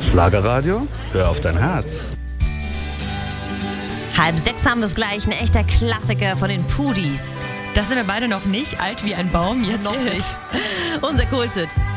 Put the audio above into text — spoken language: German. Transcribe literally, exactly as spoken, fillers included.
Schlagerradio, hör auf dein Herz. Halb sechs haben wir es gleich, ein echter Klassiker von den Pudis. Das sind wir beide noch nicht, alt wie ein Baum, jetzt Noch ehrlich. nicht. Unser Coolsit.